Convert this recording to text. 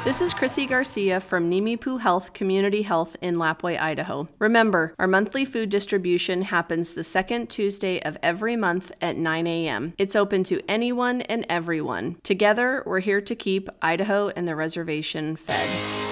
This is Chrissy Garcia from Nimipu Health Community Health in Lapwai, Idaho. Remember, our monthly food distribution happens the second Tuesday of every month at 9 a.m. It's open to anyone and everyone. Together, we're here to keep Idaho and the reservation fed.